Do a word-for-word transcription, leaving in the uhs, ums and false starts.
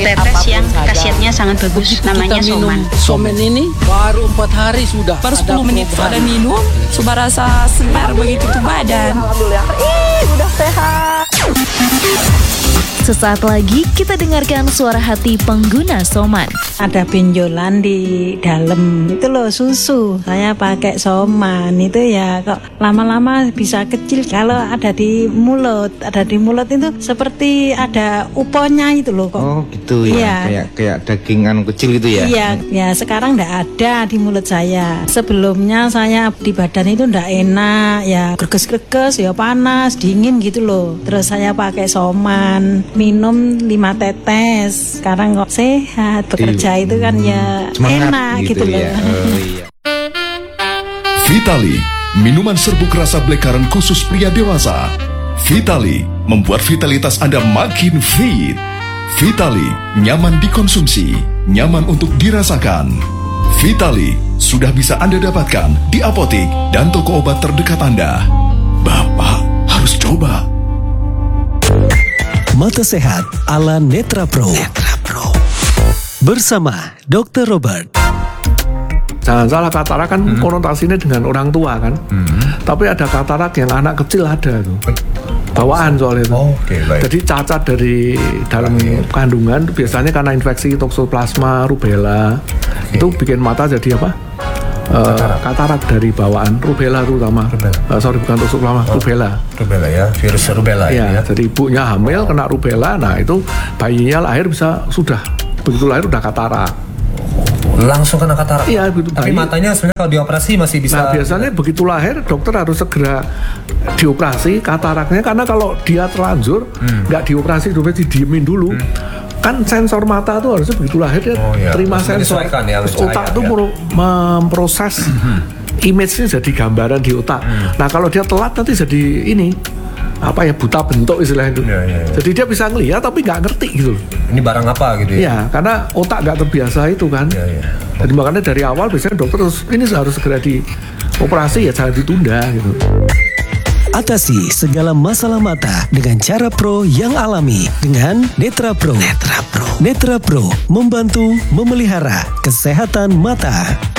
tetes yang khasiatnya sangat bagus, Begitu namanya kita minum Soman. Soman ini baru empat hari sudah. Baru ada sepuluh menit perubahan. ada minum, sudah rasa segar begitu tuh badan. Alhamdulillah, ih udah sehat. Sesaat lagi kita dengarkan suara hati pengguna Soman. Ada benjolan di dalam itu loh susu. Saya pakai Soman itu ya kok lama-lama bisa kecil. Kalau ada di mulut, ada di mulut itu seperti ada uponya itu loh kok. Oh gitu ya, Iya. kayak kayak dagingan kecil gitu ya. Iya, ya sekarang enggak ada di mulut saya. Sebelumnya saya di badan itu enggak enak, ya greges-greges, ya panas, dingin gitu loh. Terus saya pakai Soman, minum lima tetes. Sekarang kok sehat, bekerja itu kan ya Semangat enak gitu, loh. ya. Oh, iya. Vitali, minuman serbuk rasa blackcurrant khusus pria dewasa. Vitali membuat vitalitas Anda makin fit. Vitali nyaman dikonsumsi, nyaman untuk dirasakan. Vitali sudah bisa Anda dapatkan di apotik dan toko obat terdekat Anda. Bapak harus coba. Mata Sehat ala Netra Pro. Netra Pro. Bersama dokter Robert. Jangan salah, katarak kan hmm. konotasinya dengan orang tua kan. Hmm. Tapi ada katarak yang anak kecil ada tuh. Bawaan soalnya itu. Oh, okay, jadi cacat dari dalam okay. kandungan biasanya karena infeksi toksoplasma rubella. Okay. Itu bikin mata jadi apa? Uh, katarak. katarak dari bawaan rubella terutama. Uh, sorry bukan toksoplasma, oh, rubella. Rubella ya, virus rubella ya. ya. Jadi ibunya hamil oh. kena rubella, nah itu bayinya lahir bisa sudah begitu lahir udah katarak. Langsung kena katarak. Iya, begitu. Tapi bayi. Matanya sebenarnya kalau dioperasi masih bisa. Nah, biasanya begitu lahir dokter harus segera dioperasi kataraknya karena kalau dia terlanjur nggak hmm. dioperasi, dokter didiemin dulu. Hmm. Kan sensor mata tuh harusnya begitu lahir dia oh, iya. terima harus sensor. Ya, terus otak tuh ya. memproses image-nya jadi gambaran di otak. Hmm. Nah, kalau dia telat nanti jadi ini apa ya buta bentuk istilahnya itu. Ya, ya, ya. Jadi dia bisa ngelihat tapi nggak ngerti gitu. Ini barang apa gitu ya? Iya, karena otak nggak terbiasa itu kan. Ya, ya. Jadi makanya dari awal biasanya dokter terus ini harus segera dioperasi ya, jangan ditunda gitu. Atasi segala masalah mata dengan cara pro yang alami dengan Netra Pro. Netra Pro. Netra Pro membantu memelihara kesehatan mata.